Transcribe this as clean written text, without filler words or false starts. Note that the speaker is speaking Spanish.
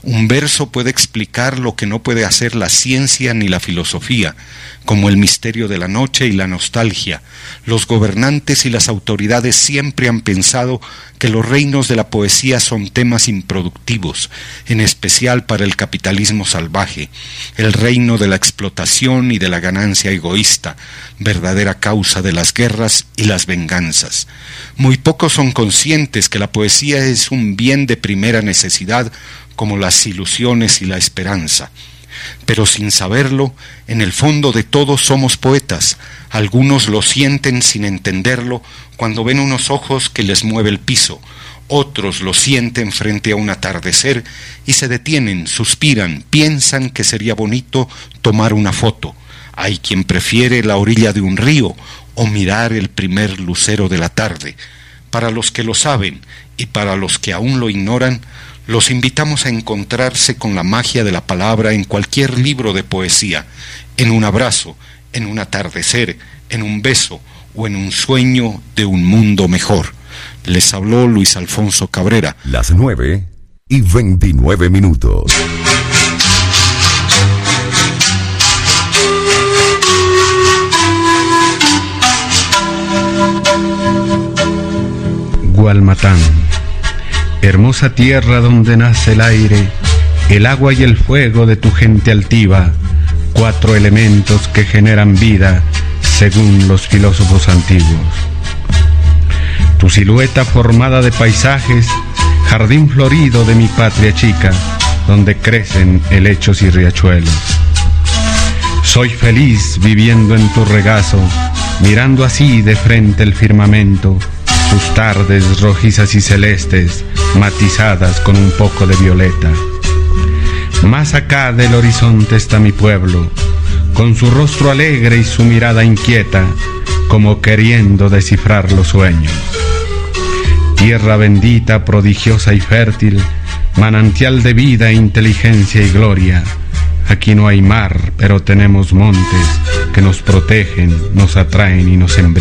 Un verso puede explicar lo que no puede hacer la ciencia ni la filosofía, como el misterio de la noche y la nostalgia. Los gobernantes y las autoridades siempre han pensado que los reinos de la poesía son temas improductivos, en especial para el capitalismo salvaje, el reino de la explotación y de la ganancia egoísta, verdadera causa de las guerras y las venganzas. Muy pocos son conscientes que la poesía es un bien de primera necesidad, como las ilusiones y la esperanza. Pero sin saberlo, en el fondo de todos somos poetas. Algunos lo sienten sin entenderlo cuando ven unos ojos que les mueve el piso. Otros lo sienten frente a un atardecer y se detienen, suspiran, piensan que sería bonito tomar una foto. Hay quien prefiere la orilla de un río o mirar el primer lucero de la tarde. Para los que lo saben y para los que aún lo ignoran, los invitamos a encontrarse con la magia de la palabra en cualquier libro de poesía, en un abrazo, en un atardecer, en un beso o en un sueño de un mundo mejor. Les habló Luis Alfonso Cabrera. Las 9:29. Gualmatán, hermosa tierra donde nace el aire, el agua y el fuego de tu gente altiva, 4 elementos que generan vida según los filósofos antiguos. Tu silueta formada de paisajes, jardín florido de mi patria chica, donde crecen helechos y riachuelos. Soy feliz viviendo en tu regazo, mirando así de frente el firmamento, sus tardes rojizas y celestes, matizadas con un poco de violeta. Más acá del horizonte está mi pueblo, con su rostro alegre y su mirada inquieta, como queriendo descifrar los sueños. Tierra bendita, prodigiosa y fértil, manantial de vida, inteligencia y gloria. Aquí no hay mar, pero tenemos montes que nos protegen, nos atraen y nos embriagan.